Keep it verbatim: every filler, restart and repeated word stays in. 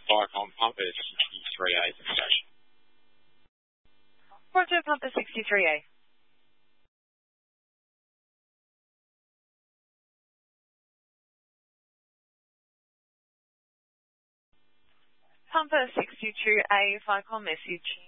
Viacom Pumper sixty-three A to station. Roger, Pumper sixty-three A. Pumper sixty-two A, Viacom message.